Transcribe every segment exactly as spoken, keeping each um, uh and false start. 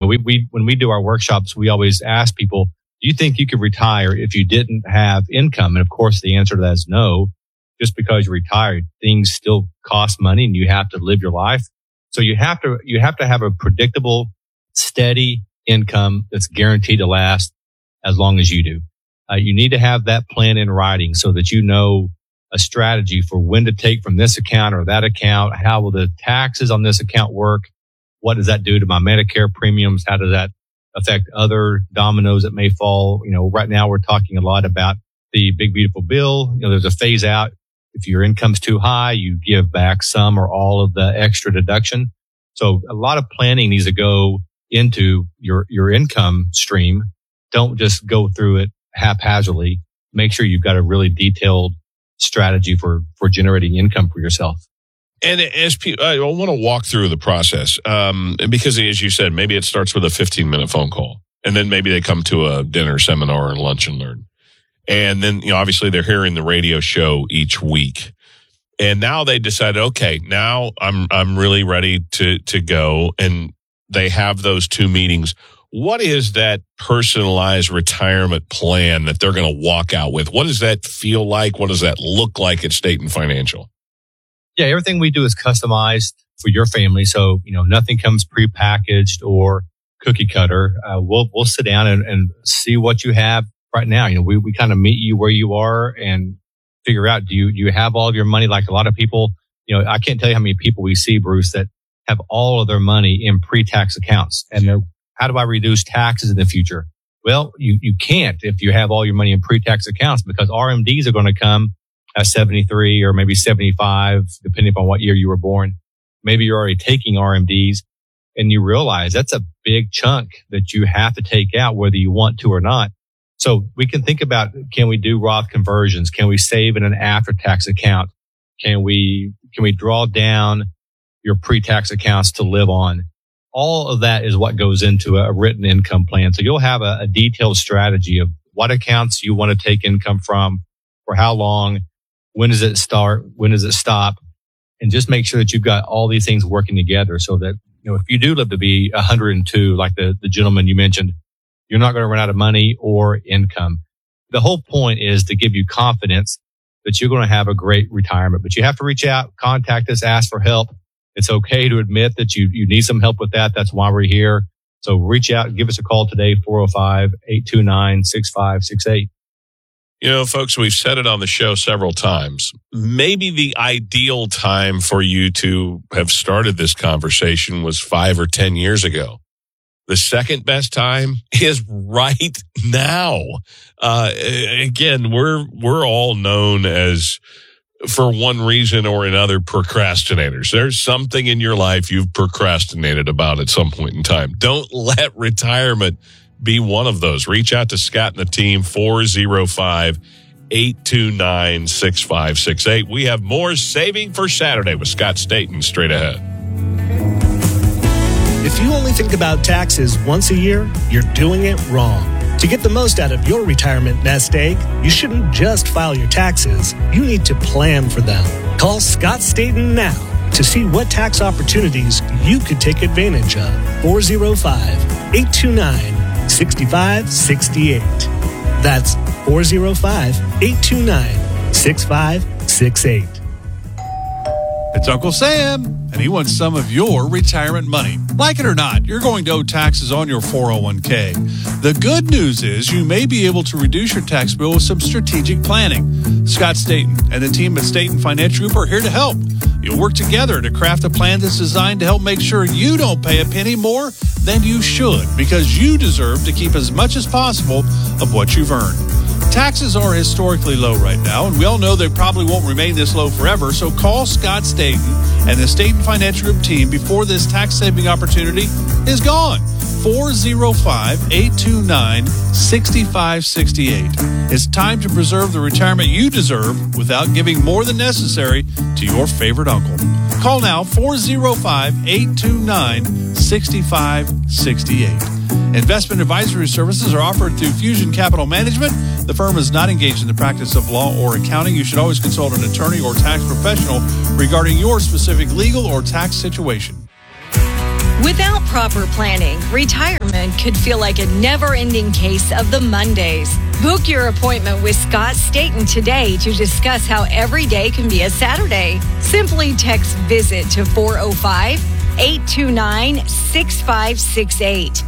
we, we, when we do our workshops, we always ask people, do you think you could retire if you didn't have income? And of course, the answer to that is no. Just because you're retired, things still cost money and you have to live your life. So you have to, you have to have a predictable, steady income that's guaranteed to last as long as you do. Uh, you need to have that plan in writing so that you know a strategy for when to take from this account or that account. How will the taxes on this account work? What does that do to my Medicare premiums? How does that affect other dominoes that may fall? You know, right now we're talking a lot about the big, beautiful bill. You know, there's a phase out. If your income's too high, you give back some or all of the extra deduction. So a lot of planning needs to go into your, your income stream. Don't just go through it haphazardly. Make sure you've got a really detailed strategy for, for generating income for yourself. And as people, I want to walk through the process, um, because as you said, maybe it starts with a fifteen minute phone call, and then maybe they come to a dinner, seminar, and lunch and learn. And then, you know, obviously they're hearing the radio show each week. And now they decide, okay, now I'm, I'm really ready to, to go. And they have those two meetings. What is that personalized retirement plan that they're going to walk out with? What does that feel like? What does that look like at Staton Financial? Yeah, everything we do is customized for your family. So, you know, nothing comes prepackaged or cookie cutter. Uh, we'll, we'll sit down and, and see what you have right now. You know, we, we kind of meet you where you are and figure out, do you, do you have all of your money? Like a lot of people, you know, I can't tell you how many people we see, Bruce, that have all of their money in pre-tax accounts. And they're, how do I reduce taxes in the future? Well, you, you can't if you have all your money in pre-tax accounts, because R M Ds are going to come at seventy-three or maybe seventy-five, depending upon what year you were born. Maybe you're already taking R M Ds and you realize that's a big chunk that you have to take out whether you want to or not. So we can think about, can we do Roth conversions? Can we save in an after-tax account? Can we, can we draw down your pre-tax accounts to live on? All of that is what goes into a written income plan. So you'll have a, a detailed strategy of what accounts you want to take income from, for how long, when does it start, when does it stop, and just make sure that you've got all these things working together so that, you know, if you do live to be one hundred two, like the, the gentleman you mentioned, you're not going to run out of money or income. The whole point is to give you confidence that you're going to have a great retirement, but you have to reach out, contact us, ask for help. It's okay to admit that you, you need some help with that. That's why we're here. So reach out and give us a call today, four oh five, eight two nine, six five six eight. You know, folks, we've said it on the show several times. Maybe the ideal time for you to have started this conversation was five or ten years ago. The second best time is right now. Uh, again, we're, we're all known as, for one reason or another, procrastinators. There's something in your life you've procrastinated about at some point in time. Don't let retirement be one of those. Reach out to Scott and the team, four oh five, eight two nine, six five six eight. We have more Saving for Saturday with Scott Staton straight ahead. If you only think about taxes once a year, you're doing it wrong. To get the most out of your retirement nest egg, you shouldn't just file your taxes. You need to plan for them. Call Scott Staton now to see what tax opportunities you could take advantage of. four oh five, eight two nine, six five six eight. That's four oh five, eight two nine, six five six eight. It's Uncle Sam, and he wants some of your retirement money. Like it or not, you're going to owe taxes on your four oh one k. The good news is you may be able to reduce your tax bill with some strategic planning. Scott Staton and the team at Staton Financial Group are here to help. You'll work together to craft a plan that's designed to help make sure you don't pay a penny more than you should, because you deserve to keep as much as possible of what you've earned. Taxes are historically low right now, and we all know they probably won't remain this low forever, so call Scott Staton and the Staton Financial Group team before this tax-saving opportunity is gone. four oh five, eight two nine, six five six eight. It's time to preserve the retirement you deserve without giving more than necessary to your favorite uncle. Call now, four oh five, eight two nine, six five six eight. Investment advisory services are offered through Fusion Capital Management. The firm is not engaged in the practice of law or accounting. You should always consult an attorney or tax professional regarding your specific legal or tax situation. Without proper planning, retirement retirement could feel like a never-ending case of the Mondays. Book your appointment with Scott Staten today to discuss how every day can be a Saturday. Simply text VISIT to four oh five, eight two nine, six five six eight.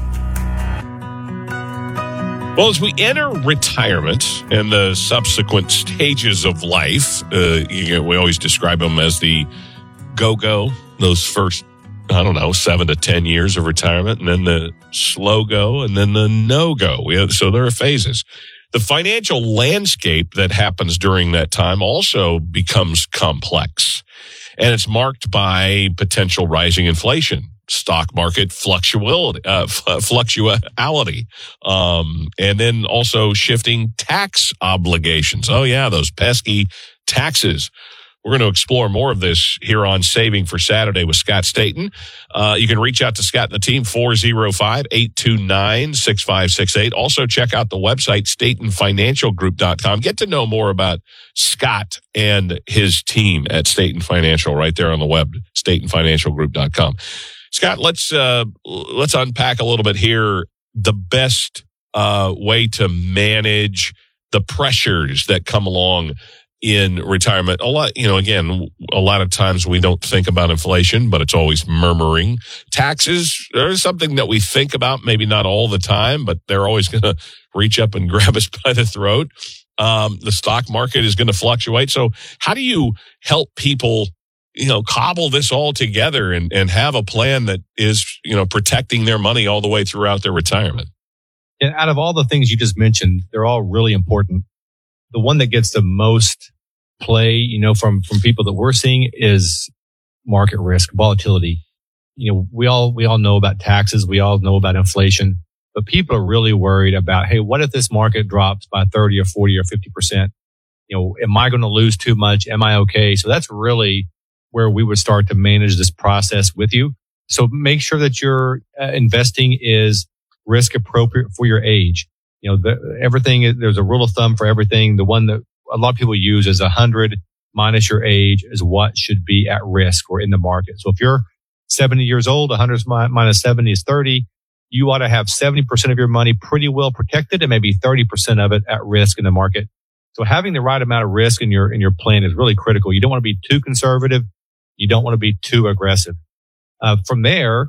Well, as we enter retirement and the subsequent stages of life, uh, you know, we always describe them as the go-go, those first, I don't know, seven to ten years of retirement, and then the slow go, and then the no-go. We have, so there are phases. The financial landscape that happens during that time also becomes complex, and it's marked by potential rising inflation, stock market fluctuality, uh, fluctuality, um, and then also shifting tax obligations. Oh, yeah, those pesky taxes. We're going to explore more of this here on Saving for Saturday with Scott Staten. Uh, you can reach out to Scott and the team, four oh five, eight two nine, six five six eight. Also, check out the website, Staten Financial Group dot com. Get to know more about Scott and his team at Staten Financial right there on the web, Staten Financial Group dot com. Scott, let's uh, let's unpack a little bit here the best uh, way to manage the pressures that come along in retirement. A lot, you know, again, a lot of times we don't think about inflation, but it's always murmuring. Taxes are something that we think about, maybe not all the time, but they're always going to reach up and grab us by the throat. Um, the stock market is going to fluctuate. So how do you help people, you know, cobble this all together and, and have a plan that is, you know, protecting their money all the way throughout their retirement? And out of all the things you just mentioned, they're all really important. The one that gets the most play, you know, from, from people that we're seeing is market risk, volatility. You know, we all, we all know about taxes. We all know about inflation, but people are really worried about, hey, what if this market drops by thirty or forty or fifty percent? You know, am I going to lose too much? Am I okay? So that's really where we would start to manage this process with you. So make sure that your uh, investing is risk appropriate for your age. You know, the, everything, there's a rule of thumb for everything. The one that a lot of people use is one hundred minus your age is what should be at risk or in the market. So if you're seventy years old, one hundred minus seventy is thirty. You ought to have seventy percent of your money pretty well protected and maybe thirty percent of it at risk in the market. So having the right amount of risk in your, in your plan is really critical. You don't want to be too conservative. You don't want to be too aggressive. Uh, from there,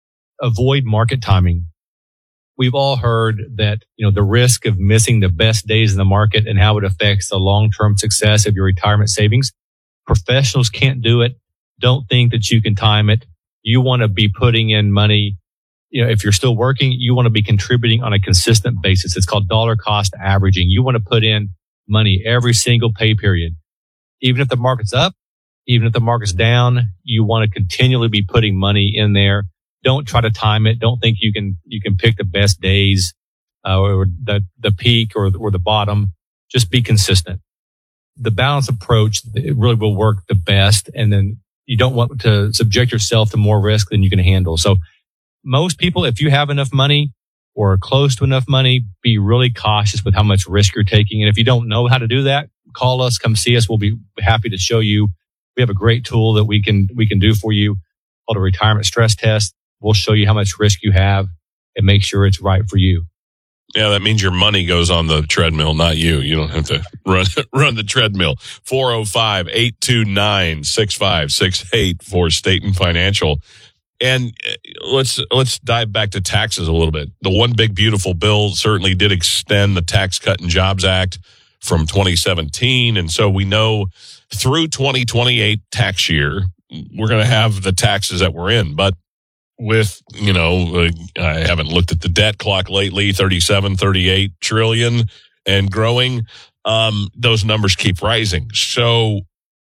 avoid market timing. We've all heard that, you know, the risk of missing the best days in the market and how it affects the long-term success of your retirement savings. Professionals can't do it. Don't think that you can time it. You want to be putting in money. You know, if you're still working, you want to be contributing on a consistent basis. It's called dollar cost averaging. You want to put in money every single pay period. Even if the market's up, even if the market's down, you want to continually be putting money in there. Don't try to time it. Don't think you can, you can pick the best days, uh, or the, the peak or, or the bottom. Just be consistent. The balanced approach, it really will work the best. And then you don't want to subject yourself to more risk than you can handle. So most people, if you have enough money or close to enough money, be really cautious with how much risk you're taking. And if you don't know how to do that, call us, come see us. We'll be happy to show you. We have a great tool that we can, we can do for you called a retirement stress test. We'll show you how much risk you have and make sure it's right for you. Yeah, that means your money goes on the treadmill, not you. You don't have to run run the treadmill. four oh five, eight two nine, six five six eight for Staten Financial. And let's let's dive back to taxes a little bit. The One Big Beautiful Bill certainly did extend the Tax Cut and Jobs Act from twenty seventeen. And so we know through twenty twenty-eight tax year, we're going to have the taxes that we're in. But with, you know, uh, I haven't looked at the debt clock lately, thirty-seven, thirty-eight trillion and growing. Um, those numbers keep rising. So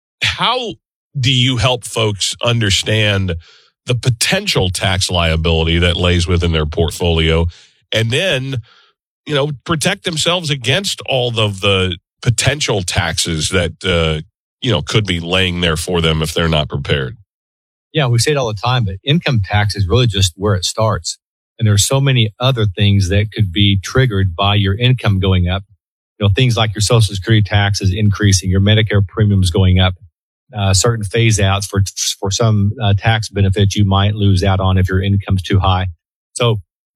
how do you help folks understand the potential tax liability that lays within their portfolio and then, you know, protect themselves against all of the potential taxes that, uh, you know, could be laying there for them if they're not prepared? Yeah, we say it all the time, but income tax is really just where it starts. And there's so many other things that could be triggered by your income going up. You know, things like your Social Security taxes increasing, your Medicare premiums going up, uh, certain phase outs for, for some uh, tax benefits you might lose out on if your income's too high. So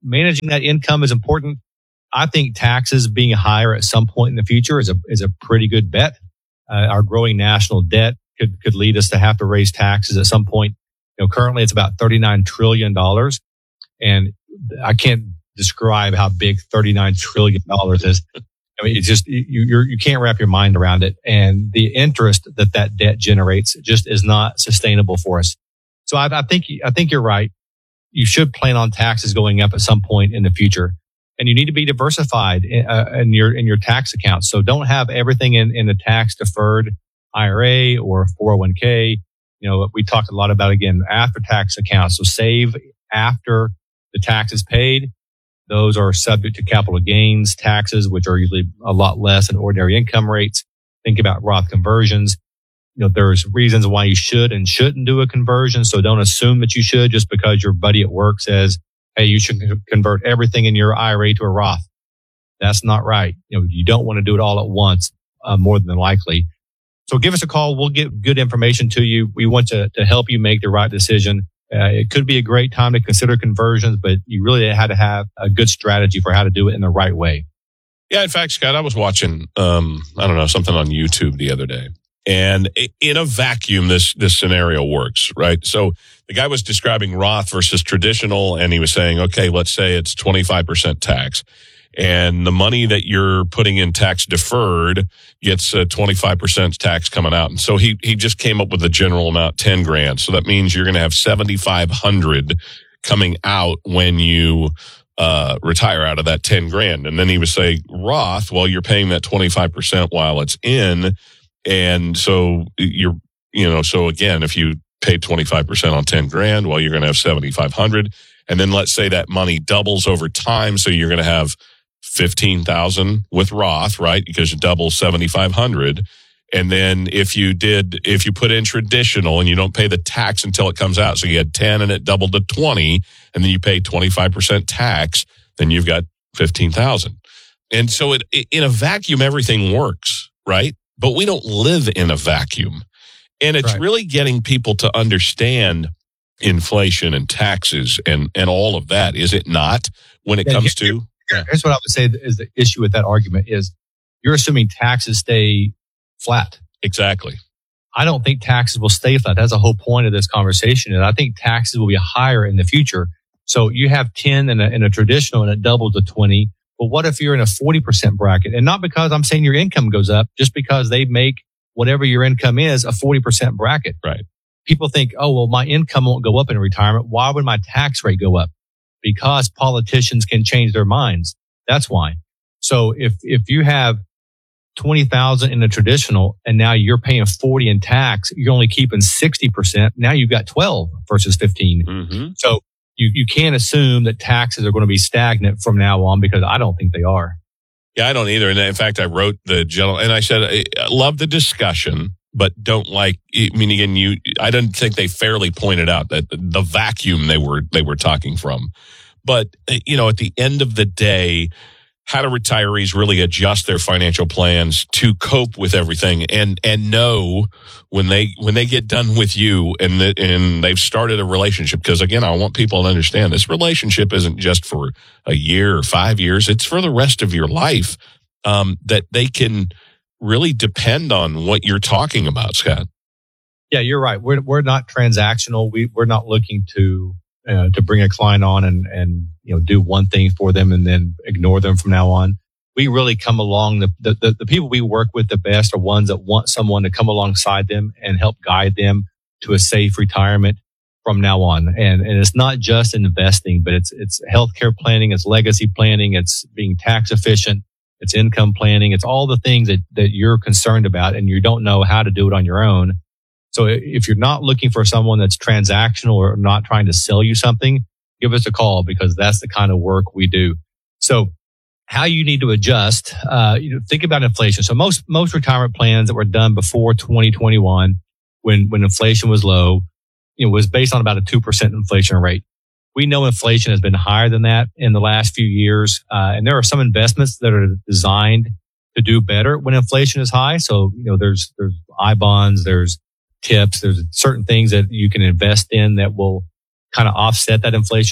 managing that income is important. I think taxes being higher at some point in the future is a is a pretty good bet. Uh, our growing national debt could could lead us to have to raise taxes at some point. You know, currently it's about thirty-nine trillion dollars, and I can't describe how big thirty-nine trillion dollars is. I mean, it's just you you're, you can't wrap your mind around it, and the interest that that debt generates just is not sustainable for us. So I, I think I think you're right. You should plan on taxes going up at some point in the future. And you need to be diversified in, uh, in your in your tax accounts. So don't have everything in, in a tax deferred I R A or four oh one k. You know, we talked a lot about, again, after tax accounts. So save after the tax is paid. Those are subject to capital gains taxes, which are usually a lot less than ordinary income rates. Think about Roth conversions. You know, there's reasons why you should and shouldn't do a conversion. So don't assume that you should just because your buddy at work says, hey, you should convert everything in your I R A to a Roth. That's not right. You know, you don't want to do it all at once, uh, more than likely. So give us a call. We'll get good information to you. We want to, to help you make the right decision. Uh, it could be a great time to consider conversions, but you really had to have a good strategy for how to do it in the right way. Yeah, in fact, Scott, I was watching, um, I don't know, something on YouTube the other day. And in a vacuum, this, this scenario works, right? So the guy was describing Roth versus traditional, and he was saying, okay, let's say it's twenty-five percent tax. And the money that you're putting in tax deferred gets a twenty-five percent tax coming out. And so he, he just came up with the general amount, ten grand. So that means you're going to have seventy-five hundred coming out when you uh retire out of that ten grand. And then he was saying Roth, well, you're paying that twenty-five percent while it's in. And so you're, you know, so again, if you pay twenty-five percent on ten grand, well, you're going to have seventy-five hundred. And then let's say that money doubles over time. So you're going to have fifteen thousand with Roth, right? Because you double seventy-five hundred. And then if you did, if you put in traditional and you don't pay the tax until it comes out, so you had ten and it doubled to twenty, and then you pay twenty-five percent tax, then you've got fifteen thousand. And so it, in a vacuum, everything works, right? But we don't live in a vacuum. And it's right. really getting people to understand inflation and taxes and, and all of that, is it not, when it yeah, comes to... Yeah. Here's what I would say is the issue with that argument is you're assuming taxes stay flat. Exactly. I don't think taxes will stay flat. That's the whole point of this conversation. And I think taxes will be higher in the future. So you have ten in a, in a traditional and it doubled to twenty. But what if you're in a forty percent bracket? And not because I'm saying your income goes up, just because they make whatever your income is a forty percent bracket. Right. People think, oh, well, my income won't go up in retirement. Why would my tax rate go up? Because politicians can change their minds. That's why. So if, if you have twenty thousand in the traditional and now you're paying forty in tax, you're only keeping sixty percent. Now you've got twelve versus fifteen. Mm-hmm. So you, you can't assume that taxes are going to be stagnant from now on, because I don't think they are. Yeah, I don't either. And in fact, I wrote the general, and I said, I love the discussion, but don't like, I mean, again, you, I didn't think they fairly pointed out that the vacuum they were, they were talking from. But, you know, at the end of the day, how do retirees really adjust their financial plans to cope with everything and, and know when they, when they get done with you and the, and they've started a relationship? Because again, I want people to understand this relationship isn't just for a year or five years. It's for the rest of your life, um, that they can really depend on what you're talking about, Scott. Yeah, you're right. We're, we're not transactional. We, we're not looking to, Uh, to bring a client on and, and, you know, do one thing for them and then ignore them from now on. We really come along. The, the, the, the people we work with the best are ones that want someone to come alongside them and help guide them to a safe retirement from now on. And, and it's not just investing, but it's, it's healthcare planning, it's legacy planning, it's being tax efficient, it's income planning, it's all the things that, that you're concerned about and you don't know how to do it on your own. So if you're not looking for someone that's transactional or not trying to sell you something, give us a call, because that's the kind of work we do. So how you need to adjust, uh, you know, think about inflation. So most, most retirement plans that were done before twenty twenty-one, when, when inflation was low, you know, was based on about a two percent inflation rate. We know inflation has been higher than that in the last few years. Uh, and there are some investments that are designed to do better when inflation is high. So, you know, there's, there's I bonds, there's tips, there's certain things that you can invest in that will kind of offset that inflation.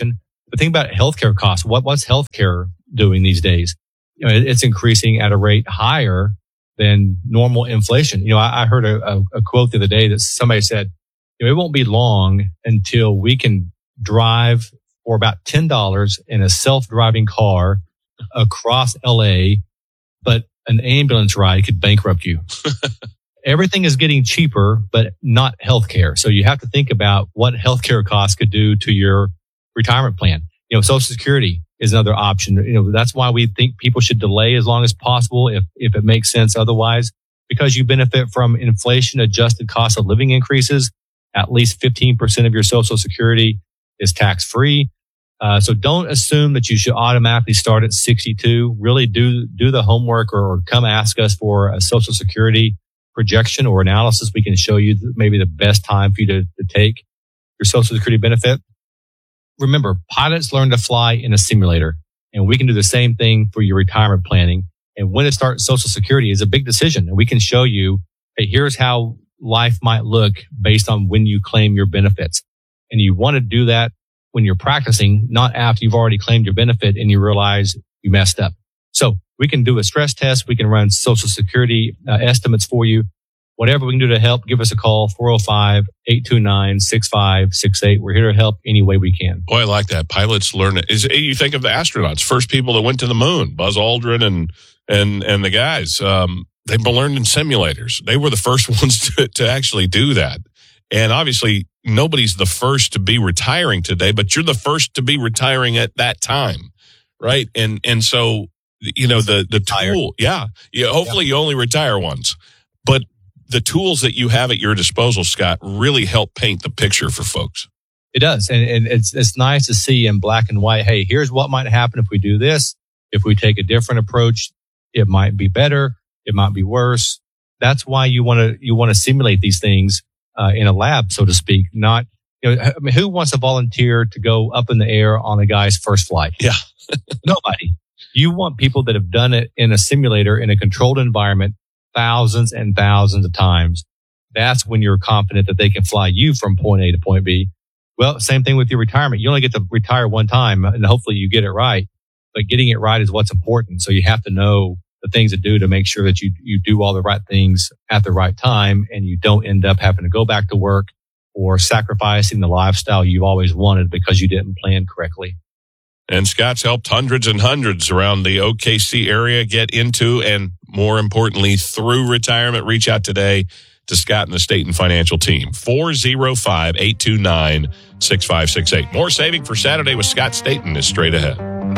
But think about healthcare costs. What, what's healthcare doing these days? You know, it's increasing at a rate higher than normal inflation. You know, I, I heard a, a, a quote the other day that somebody said, you know, it won't be long until we can drive for about ten dollars in a self-driving car across L A, but an ambulance ride could bankrupt you. Everything is getting cheaper, but not healthcare. So you have to think about what healthcare costs could do to your retirement plan. You know, Social Security is another option. You know, that's why we think people should delay as long as possible if, if it makes sense otherwise, because you benefit from inflation adjusted cost of living increases. At least fifteen percent of your Social Security is tax free. Uh, so don't assume that you should automatically start at sixty-two. Really do, do the homework or, or come ask us for a Social Security projection or analysis. We can show you maybe the best time for you to, to take your Social Security benefit. Remember, pilots learn to fly in a simulator, and we can do the same thing for your retirement planning. And when to start Social Security is a big decision. And we can show you, hey, here's how life might look based on when you claim your benefits. And you want to do that when you're practicing, not after you've already claimed your benefit and you realize you messed up. So we can do a stress test. We can run Social Security uh, estimates for you. Whatever we can do to help, give us a call, four oh five, eight two nine, six five six eight. We're here to help any way we can. Boy, I like that. Pilots learn it. Is, you think of the astronauts, first people that went to the moon, Buzz Aldrin and and and the guys. Um, they've been learned in simulators. They were the first ones to, to actually do that. And obviously, nobody's the first to be retiring today, but you're the first to be retiring at that time, right? And and so, you know, the the tool, yeah, yeah. Hopefully, yeah. You only retire once, but the tools that you have at your disposal, Scott, really help paint the picture for folks. It does, and, and it's it's nice to see in black and white. Hey, here's what might happen if we do this. If we take a different approach, it might be better. It might be worse. That's why you want to you want to simulate these things uh, in a lab, so to speak. Not, you know, I mean, who wants to volunteer to go up in the air on a guy's first flight? Yeah, nobody. You want people that have done it in a simulator in a controlled environment thousands and thousands of times. That's when you're confident that they can fly you from point A to point B. Well, same thing with your retirement. You only get to retire one time, and hopefully you get it right. But getting it right is what's important. So you have to know the things to do to make sure that you, you do all the right things at the right time, and you don't end up having to go back to work or sacrificing the lifestyle you've always wanted because you didn't plan correctly. And Scott's helped hundreds and hundreds around the O K C area get into and, more importantly, through retirement. Reach out today to Scott and the Staten Financial team. four oh five, eight two nine, six five six eight. More saving for Saturday with Scott Staten is straight ahead.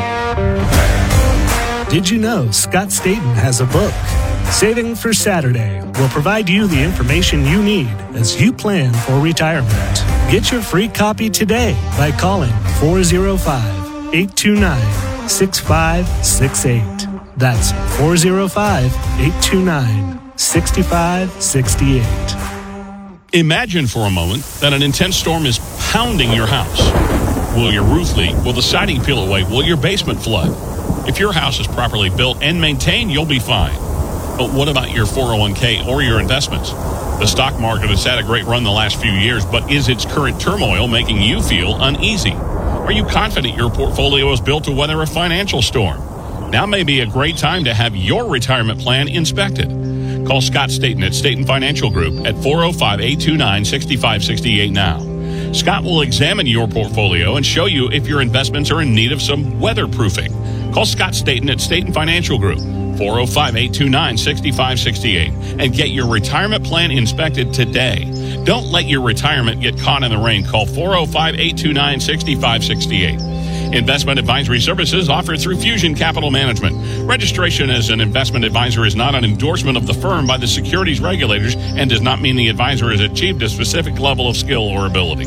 Did you know Scott Staten has a book? Saving for Saturday will provide you the information you need as you plan for retirement. Get your free copy today by calling four oh five, eight two nine, six five six eight. That's four oh five, eight two nine, six five six eight. Imagine for a moment that an intense storm is pounding your house. Will your roof leak? Will the siding peel away? Will your basement flood? If your house is properly built and maintained, you'll be fine. But what about your four oh one k or your investments? The stock market has had a great run the last few years, but is its current turmoil making you feel uneasy? Are you confident your portfolio is built to weather a financial storm? Now may be a great time to have your retirement plan inspected. Call Scott Staten at Staten Financial Group at four oh five, eight two nine, six five six eight now. Scott will examine your portfolio and show you if your investments are in need of some weatherproofing. Call Scott Staten at Staten Financial Group, four oh five, eight two nine, six five six eight, and get your retirement plan inspected today. Don't let your retirement get caught in the rain. Call four oh five, eight two nine, six five six eight. Investment advisory services offered through Fusion Capital Management. Registration as an investment advisor is not an endorsement of the firm by the securities regulators and does not mean the advisor has achieved a specific level of skill or ability.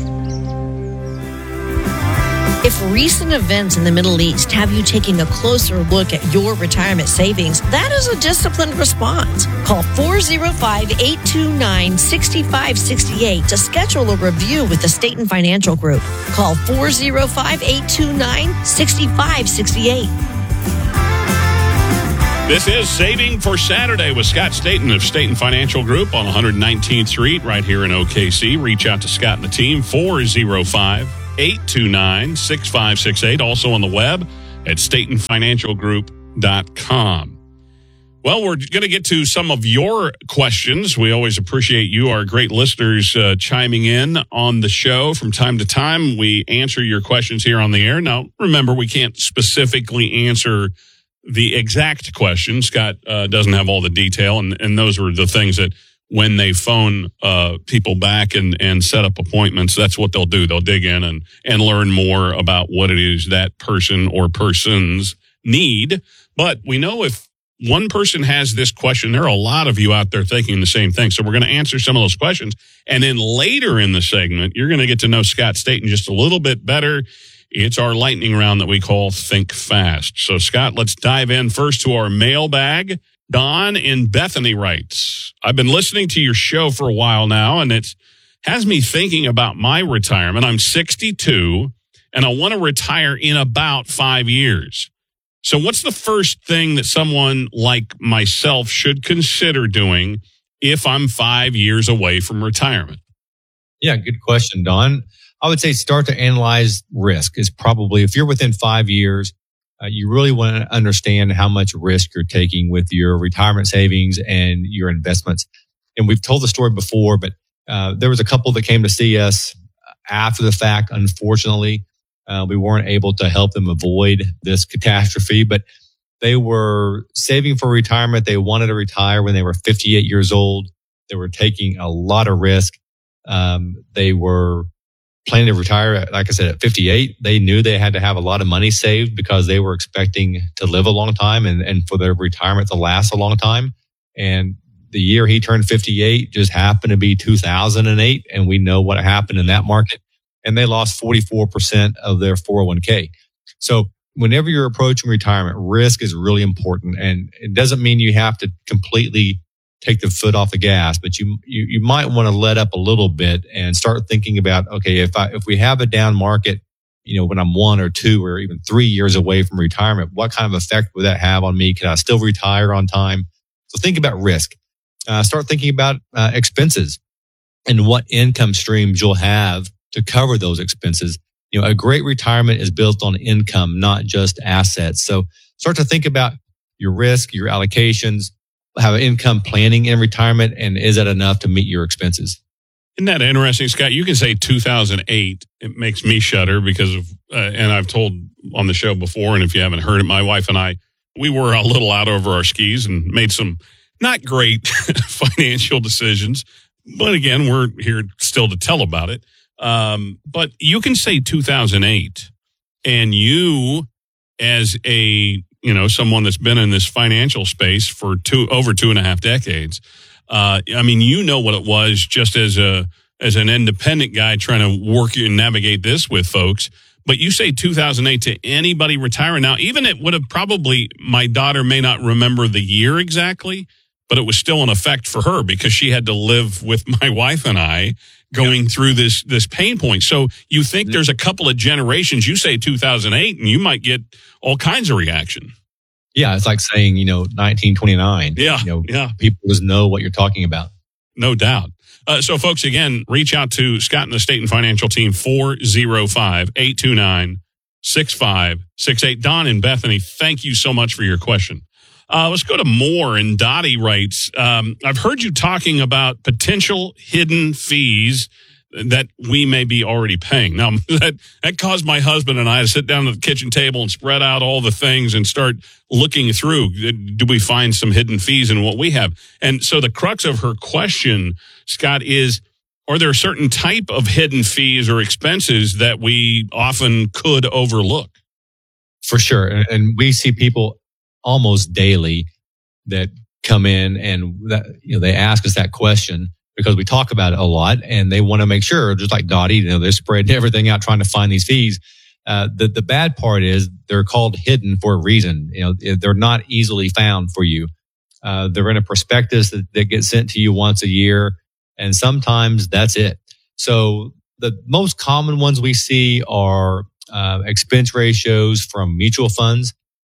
If recent events in the Middle East have you taking a closer look at your retirement savings, that is a disciplined response. Call four oh five, eight two nine, six five six eight to schedule a review with the Staten Financial Group. Call four oh five, eight two nine, six five six eight. This is Saving for Saturday with Scott Staten of Staten Financial Group on one hundred nineteenth Street right here in O K C. Reach out to Scott and the team, four oh five, eight two nine, six five six eight. Also on the web at staten financial group dot com. Well, we're going to get to some of your questions. We always appreciate you, our great listeners, uh, chiming in on the show from time to time. We answer your questions here on the air. Now, remember, we can't specifically answer the exact question. Scott uh, doesn't have all the detail, and, and those are the things that when they phone uh, people back and, and set up appointments, that's what they'll do. They'll dig in and, and learn more about what it is that person or persons need. But we know if one person has this question, there are a lot of you out there thinking the same thing. So we're going to answer some of those questions. And then later in the segment, you're going to get to know Scott Staten just a little bit better. It's our lightning round that we call Think Fast. So, Scott, let's dive in first to our mailbag. Don in Bethany writes, I've been listening to your show for a while now, and it has me thinking about my retirement. I'm sixty-two, and I want to retire in about five years. So what's the first thing that someone like myself should consider doing if I'm five years away from retirement? Yeah, good question, Don. I would say start to analyze risk is probably, if you're within five years, uh, you really want to understand how much risk you're taking with your retirement savings and your investments. And we've told the story before, but uh, there was a couple that came to see us after the fact, unfortunately. Uh, we weren't able to help them avoid this catastrophe, but they were saving for retirement. They wanted to retire when they were fifty-eight years old. They were taking a lot of risk. Um, they were planning to retire, like I said, at fifty-eight. They knew they had to have a lot of money saved because they were expecting to live a long time and, and for their retirement to last a long time. And the year he turned fifty-eight just happened to be two thousand eight. And we know what happened in that market. And they lost forty-four percent of their four oh one k. So whenever you're approaching retirement, risk is really important. And it doesn't mean you have to completely take the foot off the gas, but you you, you might want to let up a little bit and start thinking about, okay, if I if we have a down market, you know, when I'm one or two or even three years away from retirement, what kind of effect would that have on me? Can I still retire on time? So think about risk. Uh, start thinking about uh, expenses and what income streams you'll have to cover those expenses. You know, a great retirement is built on income, not just assets. So start to think about your risk, your allocations, have income planning in retirement, and is that enough to meet your expenses? Isn't that interesting, Scott? You can say two thousand eight. It makes me shudder because of, uh, and I've told on the show before, and if you haven't heard it, my wife and I, we were a little out over our skis and made some not great financial decisions. But again, we're here still to tell about it. Um, but you can say two thousand eight, and you, as a, you know, someone that's been in this financial space for two, over two and a half decades. Uh, I mean, you know what it was just as a, as an independent guy trying to work and navigate this with folks. But you say two thousand eight to anybody retiring now, even it would have probably, my daughter may not remember the year exactly, but it was still in effect for her because she had to live with my wife and I going yeah. through this this pain point. So you think there's a couple of generations, you say two thousand eight, and you might get all kinds of reaction. Yeah, it's like saying, you know, nineteen twenty-nine. Yeah, you know, yeah. People just know what you're talking about. No doubt. Uh, so, folks, again, reach out to Scott and the Staten Financial Team, four oh five, eight two nine, six five six eight. Don and Bethany, thank you so much for your question. Uh, let's go to Moore. And Dottie writes, um, I've heard you talking about potential hidden fees that we may be already paying. Now, that, that caused my husband and I to sit down at the kitchen table and spread out all the things and start looking through. Do we find some hidden fees in what we have? And so the crux of her question, Scott, is, are there a certain type of hidden fees or expenses that we often could overlook? For sure. And we see people almost daily that come in and that, you know, they ask us that question because we talk about it a lot and they want to make sure, just like Dottie, you know, they're spreading everything out trying to find these fees. Uh, the, the bad part is they're called hidden for a reason. You know, they're not easily found for you. Uh, they're in a prospectus that, that gets sent to you once a year. And sometimes that's it. So the most common ones we see are uh, expense ratios from mutual funds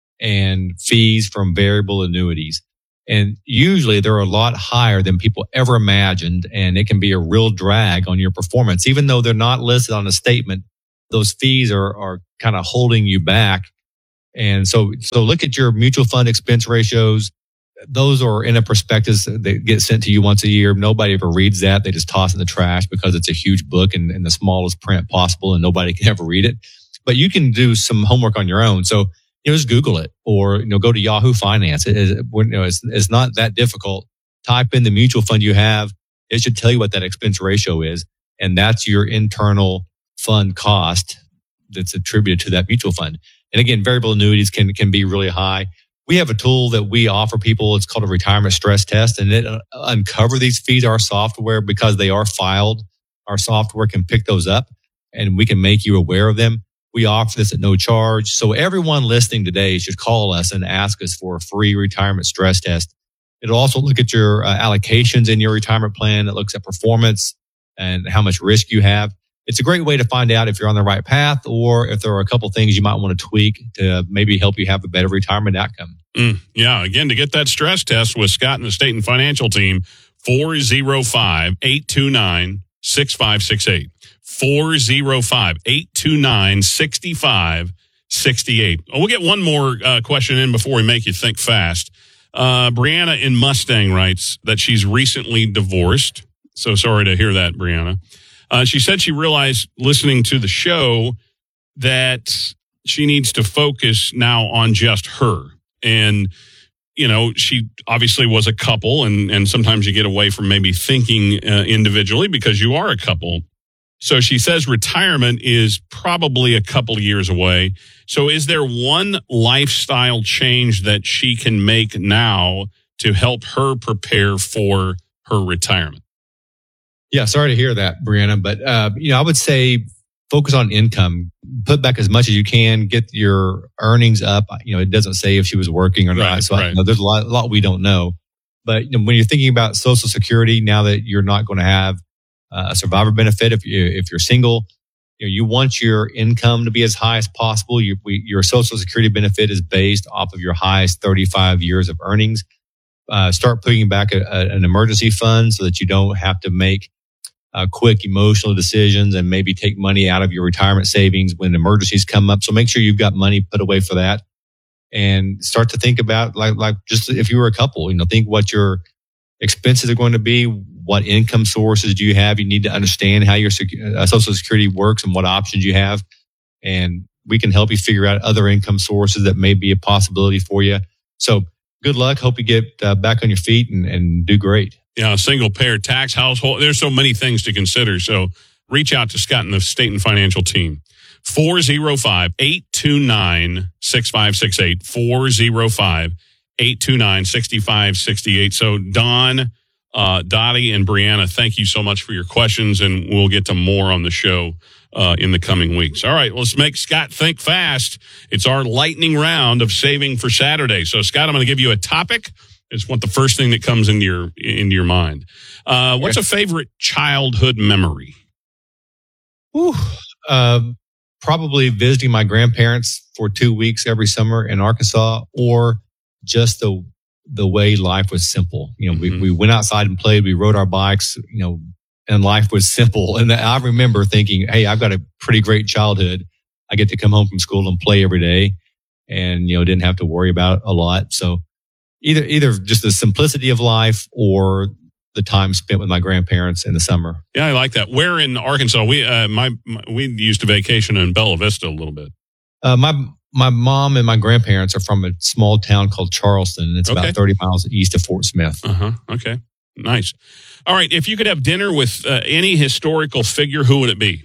and fees from variable annuities. And usually they're a lot higher than people ever imagined. And it can be a real drag on your performance. Even though they're not listed on a statement, those fees are, are kind of holding you back. And so, so look at your mutual fund expense ratios. Those are in a prospectus that get sent to you once a year. Nobody ever reads that. They just toss it in the trash because it's a huge book and, and the smallest print possible, and nobody can ever read it. But you can do some homework on your own. So, you know, just Google it, or, you know, go to Yahoo Finance. It, it, you know, it's, it's not that difficult. Type in the mutual fund you have. It should tell you what that expense ratio is. And that's your internal fund cost that's attributed to that mutual fund. And again, variable annuities can, can be really high. We have a tool that we offer people. It's called a retirement stress test, and it uh, uncover these fees. Our software, because they are filed, our software can pick those up, and we can make you aware of them. We offer this at no charge. So everyone listening today should call us and ask us for a free retirement stress test. It'll also look at your uh, allocations in your retirement plan. It looks at performance and how much risk you have. It's a great way to find out if you're on the right path, or if there are a couple things you might want to tweak to maybe help you have a better retirement outcome. Mm, yeah. Again, to get that stress test with Scott and the State and Financial Team, four oh five, eight two nine, six five six eight. four oh five, eight two nine, six five six eight. Oh, we'll get one more uh, question in before we make you think fast. Uh, Brianna in Mustang writes that she's recently divorced. So sorry to hear that, Brianna. Uh, she said she realized listening to the show that she needs to focus now on just her. And, you know, she obviously was a couple, and, and sometimes you get away from maybe thinking uh, individually because you are a couple. So she says retirement is probably a couple of years away. So is there one lifestyle change that she can make now to help her prepare for her retirement? Yeah, sorry to hear that, Brianna. But, uh, you know, I would say focus on income. Put back as much as you can. Get your earnings up. You know, it doesn't say if she was working or Right, not. So right. I, you know, there's a lot, a lot we don't know. But you know, when you're thinking about Social Security, now that you're not going to have uh, a survivor benefit if you if you're single, you know, you want your income to be as high as possible. You, we, your Social Security benefit is based off of your highest thirty-five years of earnings. Uh, start putting back a, a, an emergency fund so that you don't have to make Uh, quick emotional decisions and maybe take money out of your retirement savings when emergencies come up. So make sure you've got money put away for that, and start to think about like, like just if you were a couple, you know, think what your expenses are going to be. What income sources do you have? You need to understand how your uh, Social Security works and what options you have. And we can help you figure out other income sources that may be a possibility for you. So good luck. Hope you get uh, back on your feet and, and do great. Yeah, single payer tax household. There's so many things to consider. So reach out to Scott and the State and Financial Team. four oh five, eight two nine, six five six eight. four oh five, eight two nine, six five six eight. So Don, uh, Dottie, and Brianna, thank you so much for your questions, and we'll get to more on the show uh, in the coming weeks. All right, let's make Scott think fast. It's our lightning round of saving for Saturday. So Scott, I'm going to give you a topic. It's what the first thing that comes into your into your mind. Uh, what's a favorite childhood memory? Whew. Uh, probably visiting my grandparents for two weeks every summer in Arkansas, or just the the way life was simple. You know, mm-hmm. we, we went outside and played. We rode our bikes. You know, and life was simple. And I remember thinking, "Hey, I've got a pretty great childhood. I get to come home from school and play every day, and you know, didn't have to worry about a lot." So. Either, either just the simplicity of life or the time spent with my grandparents in the summer. Yeah, I like that. Where in Arkansas? We, uh, my, my we used to vacation in Bella Vista a little bit. Uh, my, my mom and my grandparents are from a small town called Charleston, and it's Okay. about thirty miles east of Fort Smith. Uh huh. Okay. Nice. All right. If you could have dinner with uh, any historical figure, who would it be?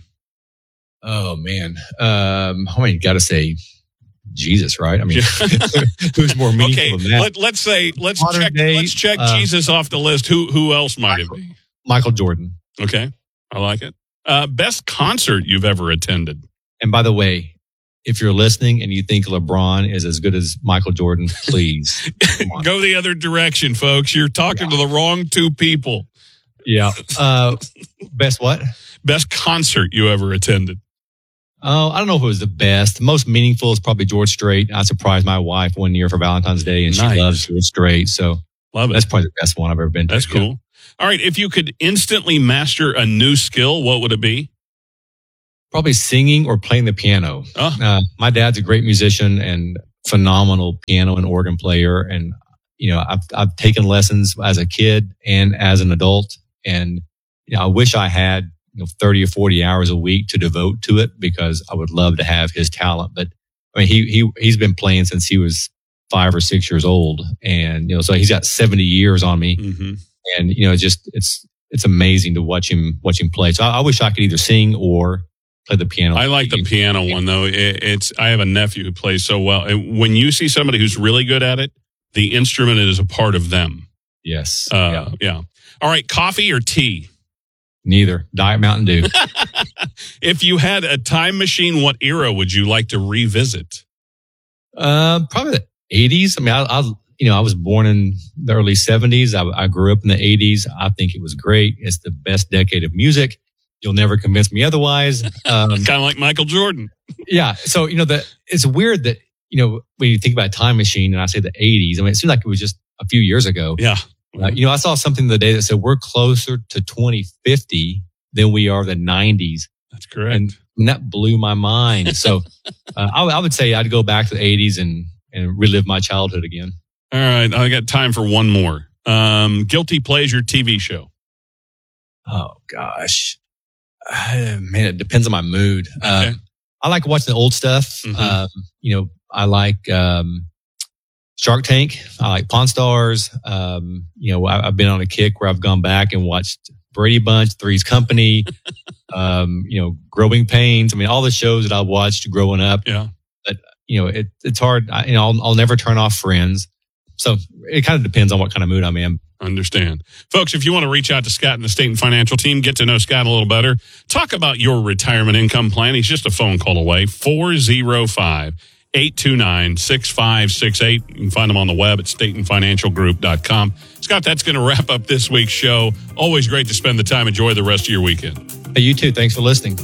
Oh man, um, I mean, you got to say Jesus, right? I mean, who's more meaningful Okay. than that? Let, let's say let's Modern check day, let's check uh, Jesus off the list. Who who else might Michael, it be? Michael Jordan. Okay. I like it. Uh, best concert you've ever attended? And by the way, if you're listening and you think LeBron is as good as Michael Jordan, please come on. Go the other direction, folks. You're talking Yeah. to the wrong two people. Yeah. Uh, best what? Best concert you ever attended? Oh, I don't know if it was the best. The most meaningful is probably George Strait. I surprised my wife one year for Valentine's Day, and Nice. she loves George Strait. So Love it. that's probably the best one I've ever been to. That's cool. All right. If you could instantly master a new skill, what would it be? Probably singing or playing the piano. Oh. Uh, my dad's a great musician and phenomenal piano and organ player. And, you know, I've, I've taken lessons as a kid and as an adult. And, you know, I wish I had, you know, thirty or forty hours a week to devote to it because I would love to have his talent. But I mean, he, he, he's been playing since he was five or six years old. And, you know, so he's got seventy years on me. Mm-hmm. And, you know, it's just, it's, it's amazing to watch him, watch him play. So I, I wish I could either sing or play the piano. I like the piano one though. It, it's, I have a nephew who plays so well. And when you see somebody who's really good at it, the instrument is a part of them. Yes. Uh, yeah. yeah. All right. Coffee or tea? Neither. Diet Mountain Dew. If you had a time machine, what era would you like to revisit? Uh, probably the eighties. I mean, I, I, you know, I was born in the early seventies. I, I grew up in the eighties. I think it was great. It's the best decade of music. You'll never convince me otherwise. Um, kind of like Michael Jordan. Yeah. So, you know, the, it's weird that, you know, when you think about a time machine and I say the eighties, I mean, it seems like it was just a few years ago. Yeah. Uh, you know, I saw something the other day that said we're closer to twenty fifty than we are the nineties. That's correct. And, and that blew my mind. So uh, I, I would say I'd go back to the eighties and, and relive my childhood again. All right. I got time for one more. Um, guilty pleasure T V show. Oh, gosh. Uh, man, it depends on my mood. Okay. Uh, I like watching the old stuff. Mm-hmm. Um, you know, I like um, Shark Tank. I like Pawn Stars. Um, you know, I, I've been on a kick where I've gone back and watched Brady Bunch, Three's Company, um, you know, Growing Pains. I mean, all the shows that I watched growing up. Yeah. But, you know, it, it's hard. I, you know, I'll, I'll never turn off Friends. So it kind of depends on what kind of mood I'm in. Understand. Folks, if you want to reach out to Scott and the State and Financial team, get to know Scott a little better, talk about your retirement income plan. He's just a phone call away, four oh five, eight two nine, six five six eight. You can find him on the web at state and financial group dot com. Scott, that's going to wrap up this week's show. Always great to spend the time. Enjoy the rest of your weekend. Hey, you too. Thanks for listening.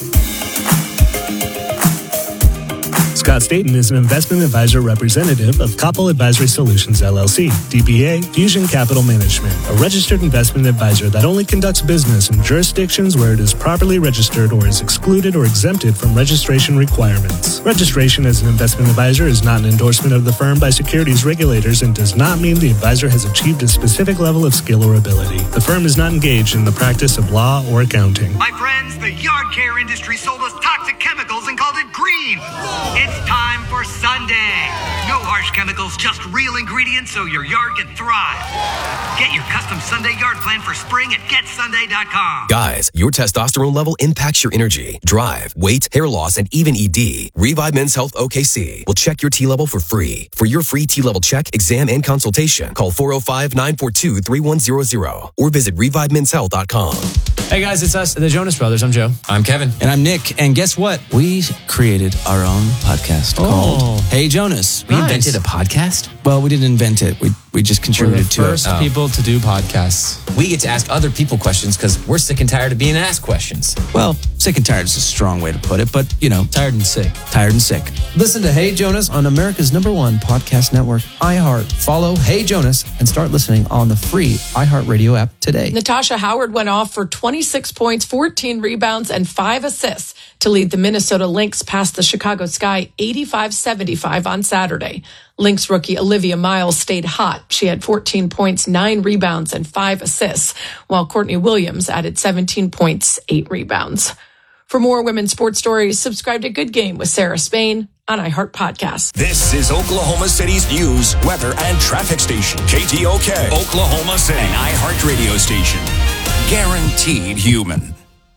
Scott Staten is an investment advisor representative of Koppel Advisory Solutions, L L C, D B A Fusion Capital Management, a registered investment advisor that only conducts business in jurisdictions where it is properly registered or is excluded or exempted from registration requirements. Registration as an investment advisor is not an endorsement of the firm by securities regulators and does not mean the advisor has achieved a specific level of skill or ability. The firm is not engaged in the practice of law or accounting. My friends, the yard care industry sold us toxic chemicals and called it green. It's time for Sunday. No harsh chemicals, just real ingredients so your yard can thrive. Get your custom Sunday yard plan for spring at get sunday dot com. Guys, your testosterone level impacts your energy, drive, weight, hair loss, and even E D. Revive Men's Health O K C will check your T level for free. For your free T level check, exam, and consultation, call four oh five, nine four two, three one zero zero or visit revive men's health dot com. Hey guys, it's us, the Jonas Brothers. I'm Joe. I'm Kevin. And I'm Nick. And guess what? We created our own podcast Oh. called Hey Jonas. We Nice. invented a podcast? Well, we didn't invent it. We we just We're the contributed to first it. Oh. people to do podcasts. We get to ask other people questions because we're sick and tired of being asked questions. Well, sick and tired is a strong way to put it, but you know, Tired and sick. tired and sick. Listen to Hey Jonas on America's number one podcast network, iHeart. Follow Hey Jonas and start listening on the free iHeartRadio app today. Natasha Howard went off for twenty-six points, fourteen rebounds, and five assists to lead the Minnesota Lynx past the Chicago Sky eighty-five seventy-five on Saturday. Lynx rookie Olivia Miles stayed hot. She had fourteen points, nine rebounds, and five assists, while Courtney Williams added seventeen points, eight rebounds. For more women's sports stories, subscribe to Good Game with Sarah Spain on iHeart Podcasts. This is Oklahoma City's news, weather, and traffic station. K T O K, Oklahoma City, an iHeart radio station. Guaranteed human.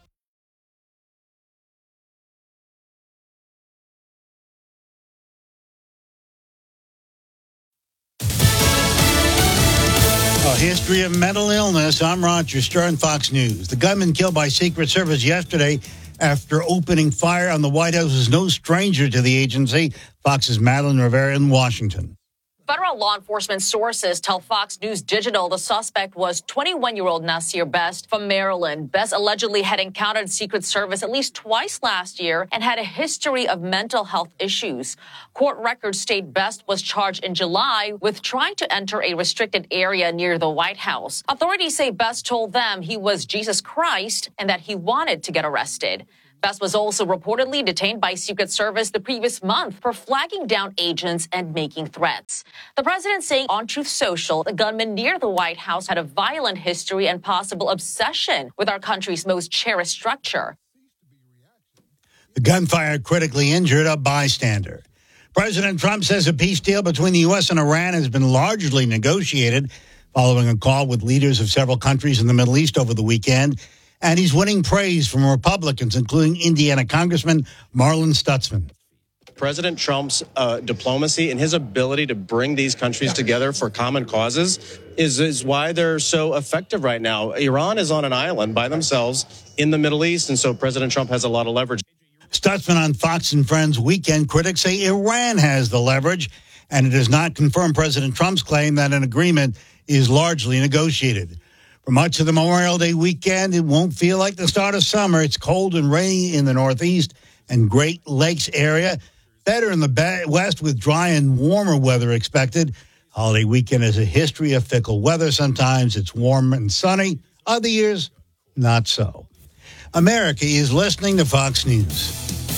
A history of mental illness. I'm Roger Stern, Fox News. The gunman killed by Secret Service yesterday after opening fire on the White House is no stranger to the agency. Fox's Madeline Rivera in Washington. Federal law enforcement sources tell Fox News Digital the suspect was twenty-one-year-old Nasir Best from Maryland. Best allegedly had encountered Secret Service at least twice last year and had a history of mental health issues. Court records state Best was charged in July with trying to enter a restricted area near the White House. Authorities say Best told them he was Jesus Christ and that he wanted to get arrested. Best was also reportedly detained by Secret Service the previous month for flagging down agents and making threats. The president saying on Truth Social, the gunman near the White House had a violent history and possible obsession with our country's most cherished structure. The gunfire critically injured a bystander. President Trump says a peace deal between the U S and Iran has been largely negotiated following a call with leaders of several countries in the Middle East over the weekend. And he's winning praise from Republicans, including Indiana Congressman Marlin Stutzman. President Trump's uh, diplomacy and his ability to bring these countries together for common causes is, is why they're so effective right now. Iran is on an island by themselves in the Middle East, and so President Trump has a lot of leverage. Stutzman on Fox and Friends Weekend. Critics say Iran has the leverage, and it does not confirm President Trump's claim that an agreement is largely negotiated. For much of the Memorial Day weekend, it won't feel like the start of summer. It's cold and rainy in the Northeast and Great Lakes area. Better in the West with dry and warmer weather expected. Holiday weekend has a history of fickle weather. Sometimes it's warm and sunny. Other years, not so. America is listening to Fox News.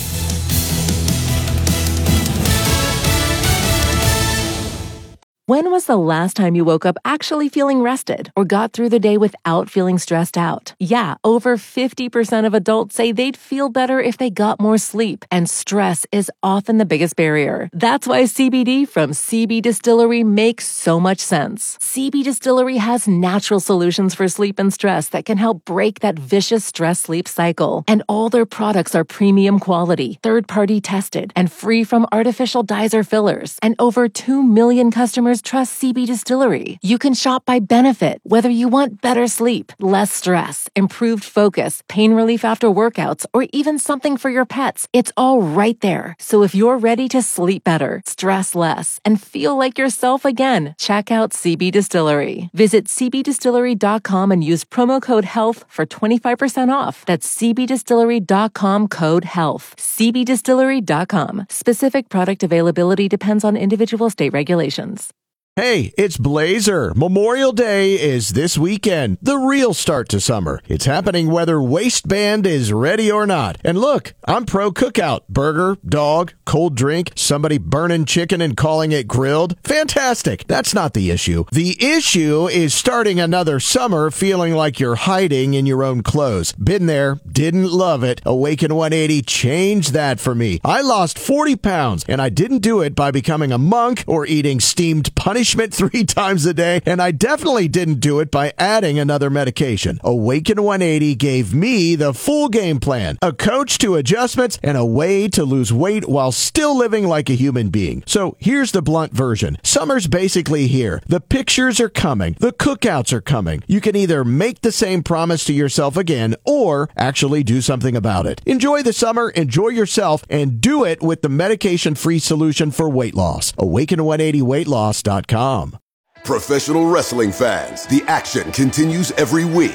When was the last time you woke up actually feeling rested or got through the day without feeling stressed out? Yeah, over fifty percent of adults say they'd feel better if they got more sleep, and stress is often the biggest barrier. That's why C B D from C B Distillery makes so much sense. C B Distillery has natural solutions for sleep and stress that can help break that vicious stress-sleep cycle. And all their products are premium quality, third-party tested, and free from artificial dyes or fillers. And over two million customers trust C B Distillery. You can shop by benefit, whether you want better sleep, less stress, improved focus, pain relief after workouts, or even something for your pets. It's all right there. So if you're ready to sleep better, stress less, and feel like yourself again, check out C B Distillery. Visit c b distillery dot com and use promo code HEALTH for twenty-five percent off. That's c b distillery dot com code HEALTH. c b distillery dot com. Specific product availability depends on individual state regulations. Hey, it's Blazer. Memorial Day is this weekend, the real start to summer. It's happening whether waistband is ready or not. And look, I'm pro cookout. Burger, dog, cold drink, somebody burning chicken and calling it grilled. Fantastic. That's not the issue. The issue is starting another summer feeling like you're hiding in your own clothes. Been there, didn't love it. Awaken one eighty changed that for me. I lost forty pounds, and I didn't do it by becoming a monk or eating steamed punishment three times a day, and I definitely didn't do it by adding another medication. Awaken one eighty gave me the full game plan, a coach to adjustments, and a way to lose weight while still living like a human being. So here's the blunt version. Summer's basically here. The pictures are coming. The cookouts are coming. You can either make the same promise to yourself again or actually do something about it. Enjoy the summer, enjoy yourself, and do it with the medication-free solution for weight loss. awaken one eighty weight loss dot com. Professional wrestling fans, the action continues every week.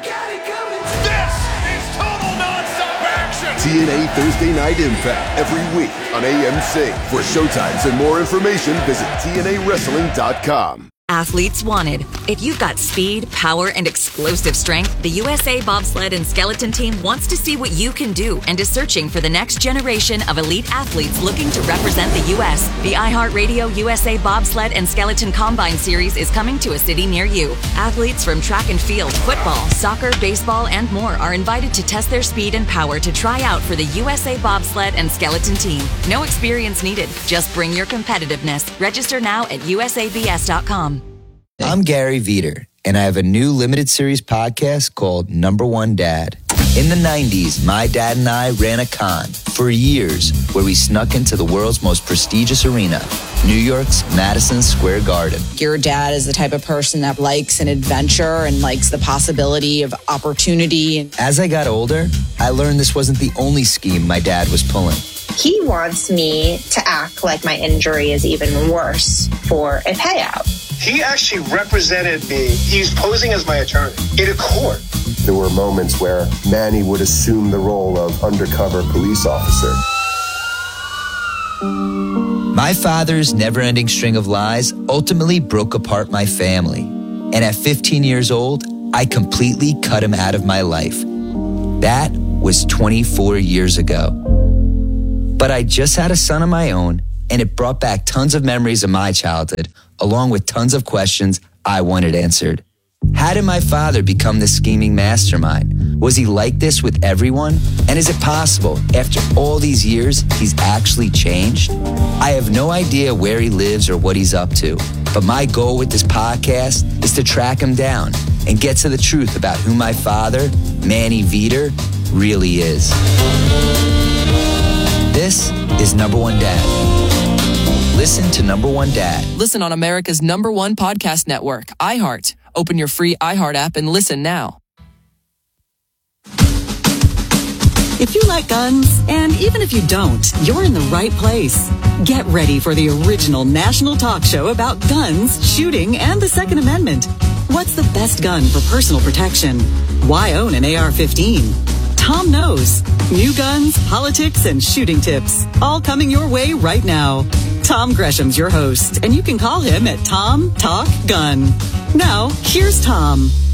This is total nonstop action. T N A Thursday Night Impact every week on A M C. For showtimes and more information, visit T N A wrestling dot com. Athletes wanted. If you've got speed, power, and explosive strength, the U S A Bobsled and Skeleton Team wants to see what you can do and is searching for the next generation of elite athletes looking to represent the U S. The iHeartRadio U S A Bobsled and Skeleton Combine Series is coming to a city near you. Athletes from track and field, football, soccer, baseball, and more are invited to test their speed and power to try out for the U S A Bobsled and Skeleton Team. No experience needed. Just bring your competitiveness. Register now at U S A B S dot com. I'm Gary Veter, and I have a new limited series podcast called Number One Dad. In the nineties, my dad and I ran a con for years where we snuck into the world's most prestigious arena, New York's Madison Square Garden. Your dad is the type of person that likes an adventure and likes the possibility of opportunity. As I got older, I learned this wasn't the only scheme my dad was pulling. He wants me to act like my injury is even worse for a payout. He actually represented me. He's posing as my attorney in a court. There were moments where Manny would assume the role of undercover police officer. My father's never-ending string of lies ultimately broke apart my family. And at fifteen years old, I completely cut him out of my life. That was twenty-four years ago. But I just had a son of my own, and it brought back tons of memories of my childhood, along with tons of questions I wanted answered. How did my father become this scheming mastermind? Was he like this with everyone? And is it possible, after all these years, he's actually changed? I have no idea where he lives or what he's up to, but my goal with this podcast is to track him down and get to the truth about who my father, Manny Veter, really is. This is Number One Dad. Listen to Number One Dad. Listen on America's number one podcast network, iHeart. Open your free iHeart app and listen now. If you like guns, and even if you don't, you're in the right place. Get ready for the original national talk show about guns, shooting, and the Second Amendment. What's the best gun for personal protection? Why own an A R fifteen? Tom knows. New guns, politics, and shooting tips. All coming your way right now. Tom Gresham's your host, and you can call him at Tom Talk Gun. Now, here's Tom.